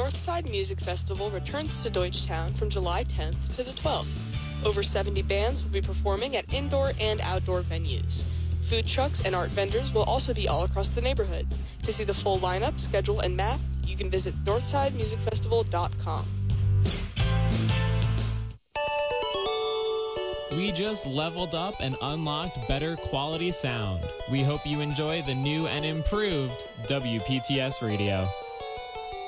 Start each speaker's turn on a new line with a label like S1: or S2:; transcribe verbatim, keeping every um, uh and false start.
S1: Northside Music Festival returns to Deutschtown from July tenth to the twelfth. Over seventy bands will be performing at indoor and outdoor venues. Food trucks and art vendors will also be all across the neighborhood. To see the full lineup, schedule, and map, you can visit northside music festival dot com.
S2: We just leveled up and unlocked better quality sound. We hope you enjoy the new and improved W P T S Radio.